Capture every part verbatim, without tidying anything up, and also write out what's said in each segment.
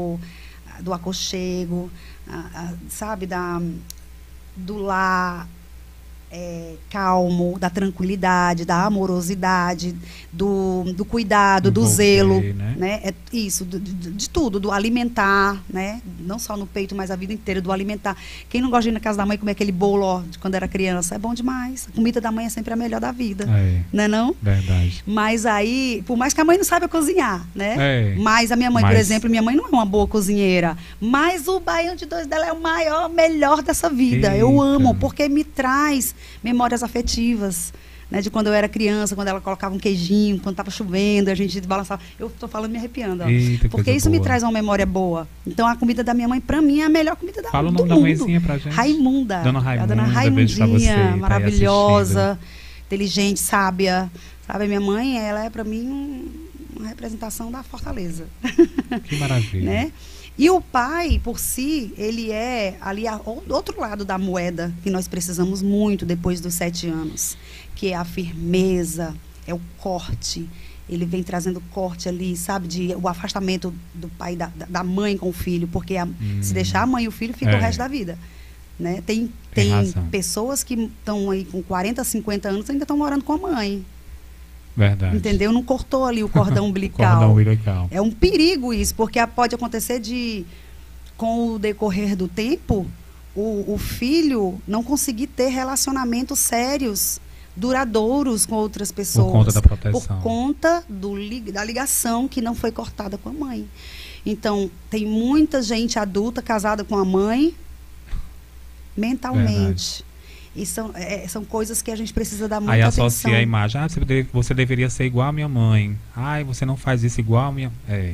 do aconchego, a, a, sabe, da, do lar é, calmo, da tranquilidade, da amorosidade, do, do cuidado, do Envolver, zelo, né? né? É isso, de, de, de tudo, do alimentar, né? Não só no peito, mas a vida inteira, do alimentar. Quem não gosta de ir na casa da mãe comer aquele bolo, ó, de quando era criança, é bom demais. A comida da mãe é sempre a melhor da vida, É, não é não? verdade. Mas aí, por mais que a mãe não saiba cozinhar, né? É, mas a minha mãe, mas... por exemplo, minha mãe não é uma boa cozinheira, mas o baião de dois dela é o maior, melhor dessa vida. Eita. Eu amo, porque me traz memórias afetivas, né, de quando eu era criança, quando ela colocava um queijinho, quando estava chovendo, a gente balançava. Eu estou falando me arrepiando, ó, Eita, porque coisa isso boa. me traz uma memória boa. Então a comida da minha mãe, para mim, é a melhor comida da, Fala o do nome da mundo. mãezinha pra gente. Raimunda. Dona Raimunda, A dona beijo pra você, Raimundinha, tá aí maravilhosa, inteligente, sábia. Sabe, minha mãe, ela é para mim um, uma representação da fortaleza. Que maravilha. Né? E o pai, por si, ele é ali a, o outro lado da moeda que nós precisamos muito depois dos sete anos, que é a firmeza, é o corte. Ele vem trazendo corte ali, sabe, de, o afastamento do pai, da, da mãe com o filho, porque a, hum. se deixar a mãe e o filho, fica é. o resto da vida. Né? Tem, tem, tem pessoas que estão aí com quarenta, cinquenta anos ainda estão morando com a mãe. Verdade. Entendeu? Não cortou ali o cordão umbilical. Cordão umbilical. É um perigo isso, porque pode acontecer de, com o decorrer do tempo, o, o filho não conseguir ter relacionamentos sérios, duradouros com outras pessoas. Por conta da proteção. Por conta do, da ligação que não foi cortada com a mãe. Então, tem muita gente adulta casada com a mãe mentalmente. Verdade. E são, é, são coisas que a gente precisa dar muita Aí atenção. Aí associa a imagem. Ah, você, deve, você deveria ser igual a minha mãe. Ai, você não faz isso igual a minha... É.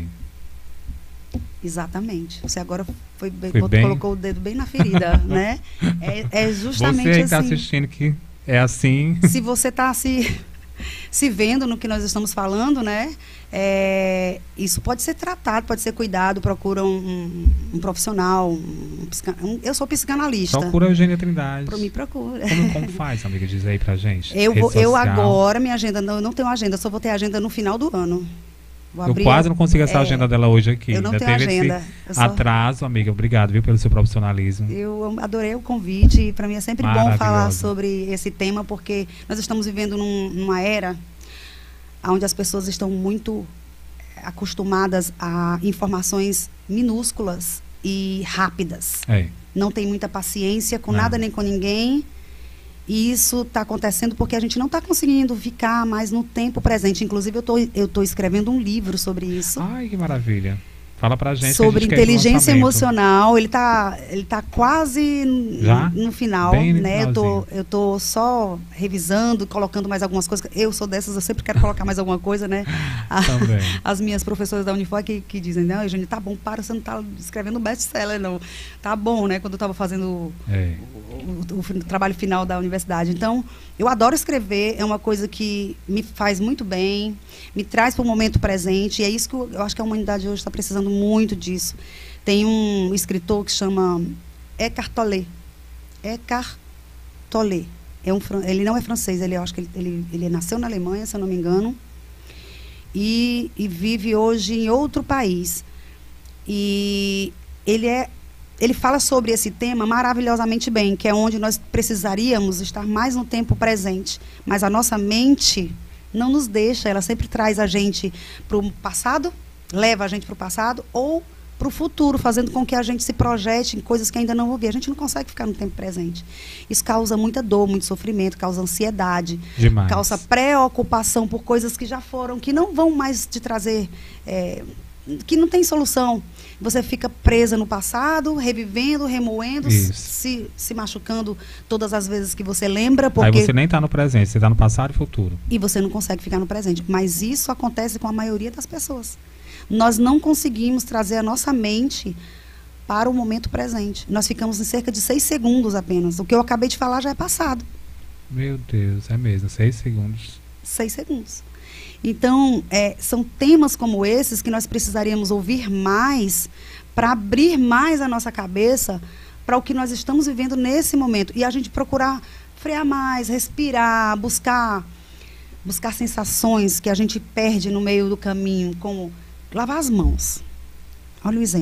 Exatamente. Você agora foi, foi botou, bem... colocou o dedo bem na ferida, né? É, é justamente você assim. Você está assistindo que é assim... Se você está se, se vendo no que nós estamos falando, né? É, isso pode ser tratado, pode ser cuidado, procura um, um, um profissional, um, um, eu sou psicanalista. Procura a Eugênia Trindade. Para me procura. Como, como faz, amiga? Diz aí pra gente. Eu, vou, eu agora, minha agenda, não, eu não tenho agenda, só vou ter agenda no final do ano. Vou eu abrir, quase não consigo essa é, agenda dela hoje aqui. Eu não Já tenho teve agenda. Esse só... atraso, amiga. Obrigado, viu, pelo seu profissionalismo. Eu adorei o convite e para mim é sempre bom falar sobre esse tema, porque nós estamos vivendo num, numa era onde as pessoas estão muito acostumadas a informações minúsculas e rápidas. É. Não tem muita paciência com não. nada nem com ninguém. E isso está acontecendo porque a gente não está conseguindo ficar mais no tempo presente. Inclusive, eu tô, eu tô escrevendo um livro sobre isso. Ai, que maravilha. Fala pra gente. Sobre a gente inteligência emocional. Ele está ele tá quase Já? no final. Bem no né? Eu tô, eu tô só revisando, colocando mais algumas coisas. Eu sou dessas, eu sempre quero colocar mais alguma coisa, né? Também. As minhas professoras da Unifor que, que dizem, não, Eugênia, tá bom, para, você não está escrevendo best-seller, não. Tá bom, né? Quando eu estava fazendo é. o, o, o trabalho final da universidade. Então, eu adoro escrever, é uma coisa que me faz muito bem, me traz para o momento presente, e é isso que eu, eu acho que a humanidade hoje está precisando muito disso. Tem um escritor que chama Eckhart Tolle. Eckhart Tolle. É um, ele não é francês, ele, eu acho que ele, ele, ele nasceu na Alemanha, se eu não me engano, e, e vive hoje em outro país. E ele, é, ele fala sobre esse tema maravilhosamente bem, que é onde nós precisaríamos estar mais no tempo presente. Mas a nossa mente não nos deixa, ela sempre traz a gente para o passado, leva a gente para o passado ou para o futuro, fazendo com que a gente se projete em coisas que ainda não vão ver. A gente não consegue ficar no tempo presente. Isso causa muita dor, muito sofrimento, causa ansiedade, Demais. Causa preocupação por coisas que já foram, que não vão mais te trazer, é, que não tem solução. Você fica presa no passado, revivendo, remoendo, se, se machucando todas as vezes que você lembra. Porque... Aí você nem está no presente, você está no passado e futuro. E você não consegue ficar no presente. Mas isso acontece com a maioria das pessoas. Nós não conseguimos trazer a nossa mente para o momento presente. Nós ficamos em cerca de seis segundos apenas. O que eu acabei de falar já é passado. Meu Deus, é mesmo, seis segundos. Seis segundos. Então, é, são temas como esses que nós precisaríamos ouvir mais para abrir mais a nossa cabeça para o que nós estamos vivendo nesse momento. E a gente procurar frear mais, respirar, buscar, buscar sensações que a gente perde no meio do caminho, como lavar as mãos. Olha o exemplo.